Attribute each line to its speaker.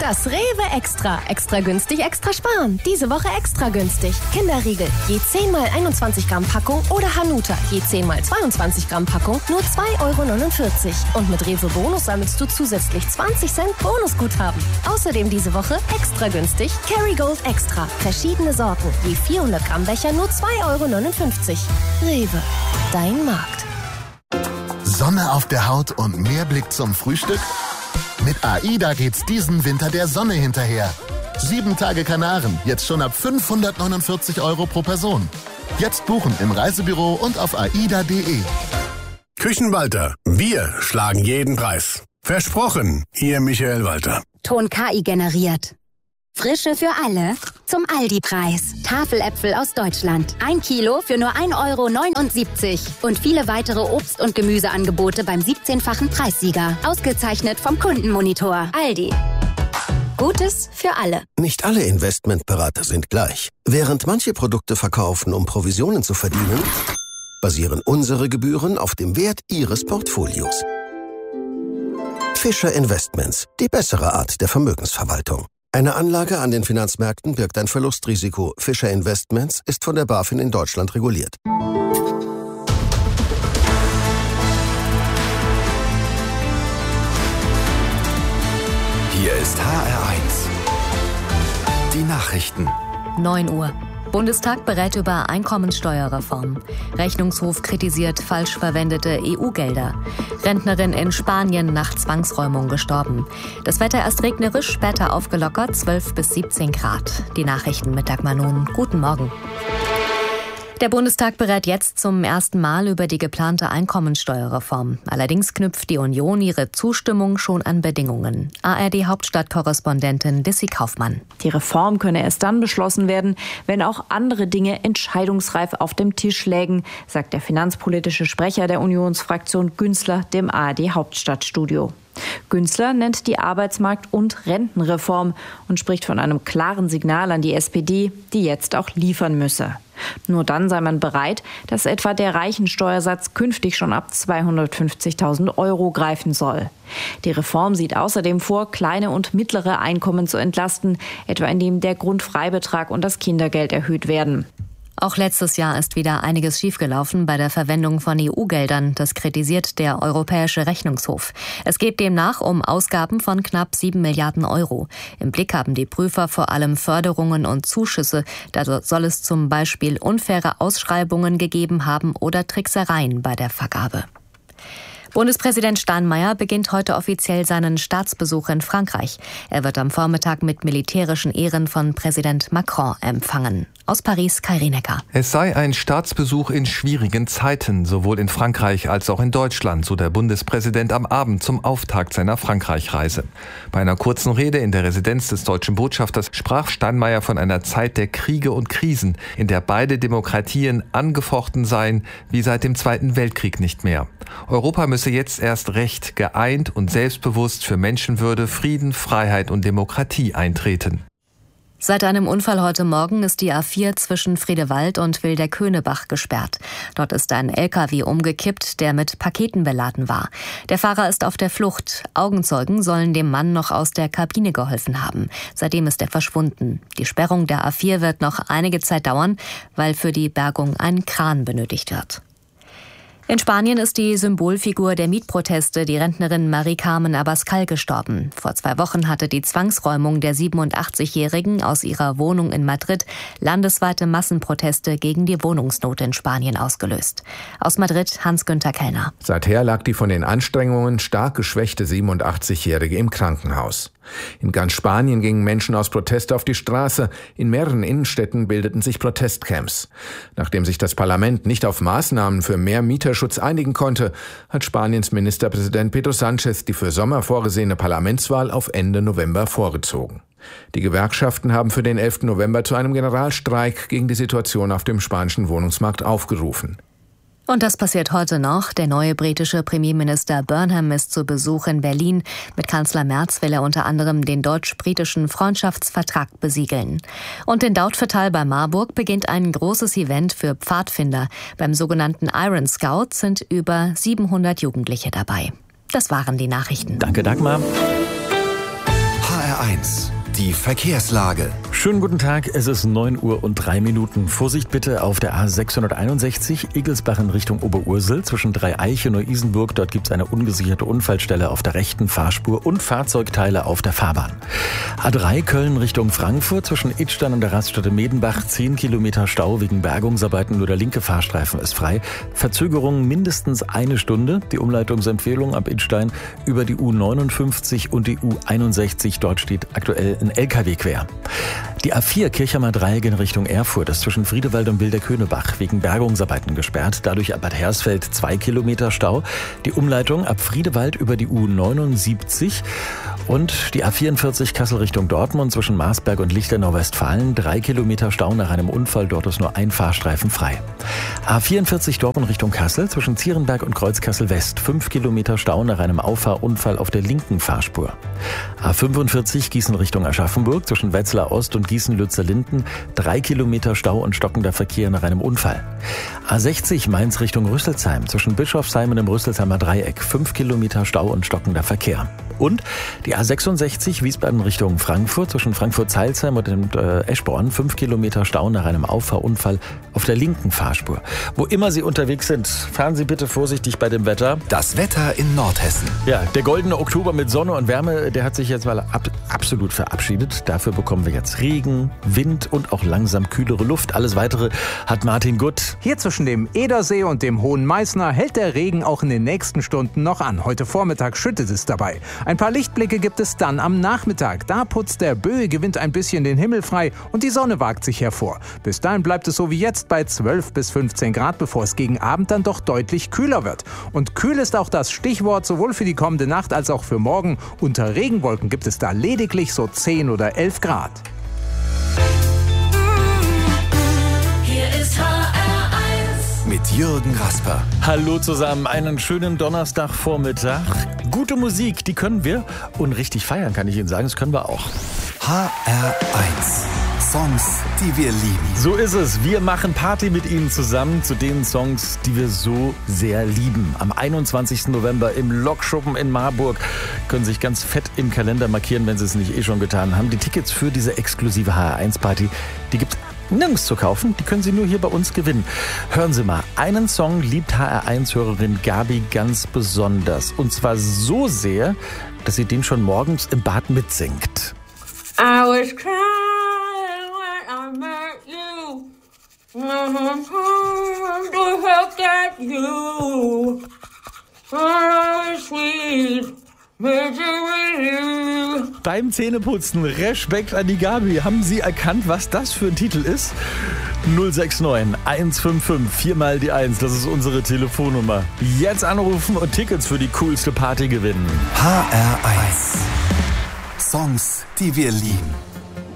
Speaker 1: Das Rewe Extra. Extra günstig, extra sparen. Diese Woche extra günstig. Kinderriegel, je 10 mal 21 Gramm Packung oder Hanuta, je 10 mal 22 Gramm Packung, nur 2,49 €. Und mit Rewe Bonus sammelst du zusätzlich 20 Cent Bonusguthaben. Außerdem diese Woche extra günstig Kerrygold Extra. Verschiedene Sorten, je 400 Gramm Becher, nur 2,59 €. Rewe, dein Markt.
Speaker 2: Sonne auf der Haut und mehr Blick zum Frühstück? Mit AIDA geht's diesen Winter der Sonne hinterher. 7 Tage Kanaren, jetzt schon ab 549 € pro Person. Jetzt buchen im Reisebüro und auf aida.de.
Speaker 3: Küchenwalter, wir schlagen jeden Preis. Versprochen, Ihr Michael Walter.
Speaker 4: Ton KI generiert. Frische für alle zum Aldi-Preis. Tafeläpfel aus Deutschland. 1 Kilo für nur 1,79 € Und viele weitere Obst- und Gemüseangebote beim 17-fachen Preissieger. Ausgezeichnet vom Kundenmonitor. Aldi. Gutes für alle.
Speaker 5: Nicht alle Investmentberater sind gleich. Während manche Produkte verkaufen, um Provisionen zu verdienen, basieren unsere Gebühren auf dem Wert Ihres Portfolios. Fischer Investments, die bessere Art der Vermögensverwaltung. Eine Anlage an den Finanzmärkten birgt ein Verlustrisiko. Fischer Investments ist von der BaFin in Deutschland reguliert.
Speaker 6: Hier ist HR1. Die Nachrichten.
Speaker 7: 9 Uhr. Bundestag berät über Einkommensteuerreform. Rechnungshof kritisiert falsch verwendete EU-Gelder. Rentnerin in Spanien nach Zwangsräumung gestorben. Das Wetter erst regnerisch, später aufgelockert, 12 bis 17 Grad. Die Nachrichten mit Dagmar Nun. Guten Morgen. Der Bundestag berät jetzt zum ersten Mal über die geplante Einkommensteuerreform. Allerdings knüpft die Union ihre Zustimmung schon an Bedingungen. ARD-Hauptstadtkorrespondentin Dissy Kaufmann.
Speaker 8: Die Reform könne erst dann beschlossen werden, wenn auch andere Dinge entscheidungsreif auf dem Tisch lägen, sagt der finanzpolitische Sprecher der Unionsfraktion Günzler dem ARD-Hauptstadtstudio. Günzler nennt die Arbeitsmarkt- und Rentenreform und spricht von einem klaren Signal an die SPD, die jetzt auch liefern müsse. Nur dann sei man bereit, dass etwa der Reichensteuersatz künftig schon ab 250.000 € greifen soll. Die Reform sieht außerdem vor, kleine und mittlere Einkommen zu entlasten, etwa indem der Grundfreibetrag und das Kindergeld erhöht werden.
Speaker 7: Auch letztes Jahr ist wieder einiges schiefgelaufen bei der Verwendung von EU-Geldern. Das kritisiert der Europäische Rechnungshof. Es geht demnach um Ausgaben von knapp 7 Milliarden €. Im Blick haben die Prüfer vor allem Förderungen und Zuschüsse. Da soll es zum Beispiel unfaire Ausschreibungen gegeben haben oder Tricksereien bei der Vergabe. Bundespräsident Steinmeier beginnt heute offiziell seinen Staatsbesuch in Frankreich. Er wird am Vormittag mit militärischen Ehren von Präsident Macron empfangen. Aus Paris, Kai Rienecker.
Speaker 9: Es sei ein Staatsbesuch in schwierigen Zeiten, sowohl in Frankreich als auch in Deutschland, so der Bundespräsident am Abend zum Auftakt seiner Frankreich-Reise. Bei einer kurzen Rede in der Residenz des deutschen Botschafters sprach Steinmeier von einer Zeit der Kriege und Krisen, in der beide Demokratien angefochten seien, wie seit dem Zweiten Weltkrieg nicht mehr. Europa müsse jetzt erst recht geeint und selbstbewusst für Menschenwürde, Frieden, Freiheit und Demokratie eintreten.
Speaker 7: Seit einem Unfall heute Morgen ist die A4 zwischen Friedewald und Wilderköhnebach gesperrt. Dort ist ein LKW umgekippt, der mit Paketen beladen war. Der Fahrer ist auf der Flucht. Augenzeugen sollen dem Mann noch aus der Kabine geholfen haben. Seitdem ist er verschwunden. Die Sperrung der A4 wird noch einige Zeit dauern, weil für die Bergung ein Kran benötigt wird. In Spanien ist die Symbolfigur der Mietproteste, die Rentnerin Mari-Carmen Abascal, gestorben. Vor 2 Wochen hatte die Zwangsräumung der 87-Jährigen aus ihrer Wohnung in Madrid landesweite Massenproteste gegen die Wohnungsnot in Spanien ausgelöst. Aus Madrid Hans-Günther Kellner.
Speaker 10: Seither lag die von den Anstrengungen stark geschwächte 87-Jährige im Krankenhaus. In ganz Spanien gingen Menschen aus Protest auf die Straße. In mehreren Innenstädten bildeten sich Protestcamps. Nachdem sich das Parlament nicht auf Maßnahmen für mehr Mieterschutz einigen konnte, hat Spaniens Ministerpräsident Pedro Sánchez die für Sommer vorgesehene Parlamentswahl auf Ende November vorgezogen. Die Gewerkschaften haben für den 11. November zu einem Generalstreik gegen die Situation auf dem spanischen Wohnungsmarkt aufgerufen.
Speaker 7: Und das passiert heute noch. Der neue britische Premierminister Burnham ist zu Besuch in Berlin. Mit Kanzler Merz will er unter anderem den deutsch-britischen Freundschaftsvertrag besiegeln. Und in Dautphetal bei Marburg beginnt ein großes Event für Pfadfinder. Beim sogenannten Iron Scout sind über 700 Jugendliche dabei. Das waren die Nachrichten.
Speaker 6: Danke, Dagmar. HR1, die Verkehrslage.
Speaker 11: Schönen guten Tag, es ist 9:03 Uhr. Vorsicht bitte auf der A661 Igelsbach in Richtung Oberursel zwischen Dreieich und Neu-Isenburg. Dort gibt es eine ungesicherte Unfallstelle auf der rechten Fahrspur und Fahrzeugteile auf der Fahrbahn. A3 Köln Richtung Frankfurt zwischen Idstein und der Raststätte Medenbach 10 Kilometer Stau wegen Bergungsarbeiten, nur der linke Fahrstreifen ist frei. Verzögerung mindestens eine Stunde. Die Umleitungsempfehlung ab Idstein über die U59 und die U61. Dort steht aktuell ein LKW quer. Die A4 Kirchheimer Dreieck in Richtung Erfurt ist zwischen Friedewald und Wilderkönebach wegen Bergungsarbeiten gesperrt. Dadurch ab Bad Hersfeld 2 Kilometer Stau. Die Umleitung ab Friedewald über die U79 und die A44 Kassel Richtung Dortmund zwischen Marsberg und Lichtenau-Westfalen 3 Kilometer Stau nach einem Unfall. Dort ist nur ein Fahrstreifen frei. A44 Dortmund Richtung Kassel zwischen Zierenberg und Kreuzkassel West 5 Kilometer Stau nach einem Auffahrunfall auf der linken Fahrspur. A45 Gießen Richtung Aschaffenburg zwischen Wetzlar Ost und Gießen-Lützer-Linden 3 Kilometer Stau und stockender Verkehr nach einem Unfall. A60 Mainz Richtung Rüsselsheim zwischen Bischofsheim und dem Rüsselsheimer Dreieck 5 Kilometer Stau und stockender Verkehr. Und die A66 Wiesbaden Richtung Frankfurt zwischen Frankfurt-Zeilsheim und dem Eschborn 5 Kilometer Stau nach einem Auffahrunfall auf der linken Fahrspur. Wo immer Sie unterwegs sind, fahren Sie bitte vorsichtig bei dem Wetter.
Speaker 6: Das Wetter in Nordhessen.
Speaker 11: Ja, der goldene Oktober mit Sonne und Wärme, der hat sich jetzt mal absolut verabschiedet. Dafür bekommen wir jetzt Regen, Wind und auch langsam kühlere Luft. Alles Weitere hat Martin Gutt.
Speaker 12: Hier zwischen dem Edersee und dem Hohen Meißner hält der Regen auch in den nächsten Stunden noch an. Heute Vormittag schüttet es dabei. Ein paar Lichtblicke gibt es dann am Nachmittag. Da putzt der böige Wind ein bisschen den Himmel frei und die Sonne wagt sich hervor. Bis dahin bleibt es so wie jetzt bei 12 bis 15 Grad, bevor es gegen Abend dann doch deutlich kühler wird. Und kühl ist auch das Stichwort sowohl für die kommende Nacht als auch für morgen. Unter Regenwolken gibt es da lediglich so 10 oder 11 Grad.
Speaker 6: Hier ist HR1 mit Jürgen Rasper.
Speaker 11: Hallo zusammen, einen schönen Donnerstagvormittag. Gute Musik, die können wir. Und richtig feiern kann ich Ihnen sagen, das können wir auch.
Speaker 6: HR1. Songs, die wir lieben.
Speaker 11: So ist es. Wir machen Party mit Ihnen zusammen zu den Songs, die wir so sehr lieben. Am 21. November im Lokschuppen in Marburg können Sie sich ganz fett im Kalender markieren, wenn Sie es nicht schon getan haben. Die Tickets für diese exklusive HR1-Party, die gibt es nirgends zu kaufen. Die können Sie nur hier bei uns gewinnen. Hören Sie mal, einen Song liebt HR1-Hörerin Gabi ganz besonders. Und zwar so sehr, dass sie den schon morgens im Bad mitsingt.
Speaker 13: I was crying when I met you. To help get you. Sweet misery.
Speaker 11: Beim Zähneputzen, Respekt an die Gabi. Haben Sie erkannt, was das für ein Titel ist? 069 155 4 mal die 1. Das ist unsere Telefonnummer. Jetzt anrufen und Tickets für die coolste Party gewinnen.
Speaker 6: HR1. Songs, die wir lieben.